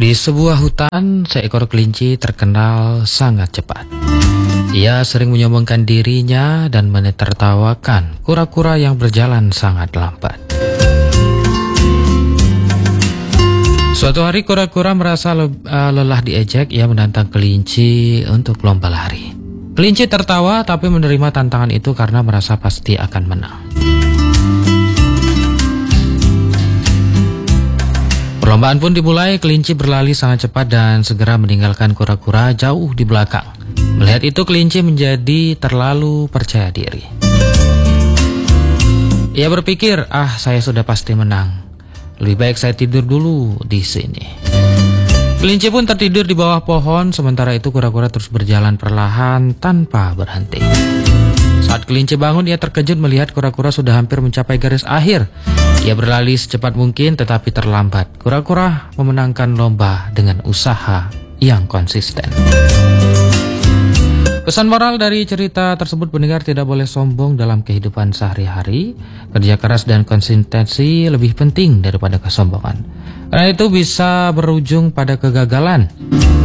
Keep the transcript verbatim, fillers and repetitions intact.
Di sebuah hutan, seekor kelinci terkenal sangat cepat. Ia sering menyombongkan dirinya dan menertawakan kura-kura yang berjalan sangat lambat. Suatu hari kura-kura merasa le uh, lelah diejek. Ia menantang kelinci untuk lomba lari. Kelinci tertawa tapi menerima tantangan itu karena merasa pasti akan menang. Perlombaan pun dimulai. Kelinci berlari sangat cepat dan segera meninggalkan kura-kura jauh di belakang. Melihat itu, kelinci menjadi terlalu percaya diri. Ia berpikir, ah, saya sudah pasti menang. Lebih baik saya tidur dulu di sini. Kelinci pun tertidur di bawah pohon. Sementara itu kura-kura terus berjalan perlahan tanpa berhenti. Saat kelinci bangun, ia terkejut melihat kura-kura sudah hampir mencapai garis akhir. Ia berlari secepat mungkin tetapi terlambat. Kura-kura memenangkan lomba dengan usaha yang konsisten. Pesan moral dari cerita tersebut, pendengar tidak boleh sombong dalam kehidupan sehari-hari. Kerja keras dan konsistensi lebih penting daripada kesombongan, karena itu bisa berujung pada kegagalan.